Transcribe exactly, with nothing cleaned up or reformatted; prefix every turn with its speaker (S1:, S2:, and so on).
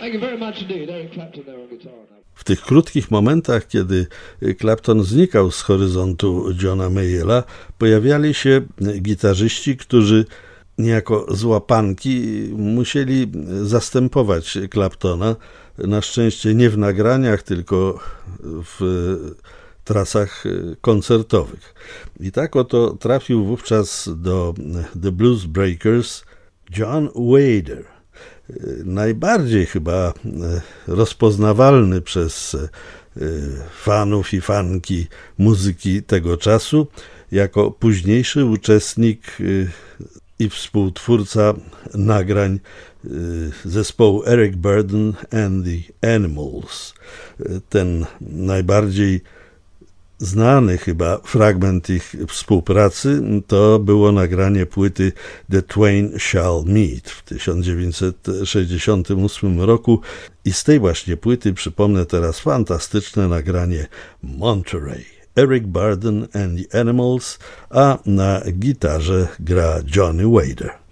S1: W tych krótkich momentach, kiedy Clapton znikał z horyzontu Johna Mayalla, pojawiali się gitarzyści, którzy niejako z łapanki musieli zastępować Claptona. Na szczęście nie w nagraniach, tylko w trasach koncertowych. I tak oto trafił wówczas do The Blues Breakers John Wader. Najbardziej chyba rozpoznawalny przez fanów i fanki muzyki tego czasu, jako późniejszy uczestnik i współtwórca nagrań zespołu Eric Burdon and the Animals. Ten najbardziej znany chyba fragment ich współpracy to było nagranie płyty The Twain Shall Meet w tysiąc dziewięćset sześćdziesiątym ósmym roku i z tej właśnie płyty przypomnę teraz fantastyczne nagranie Monterey. Eric Burdon and the Animals, a na gitarze gra Johnny Wader.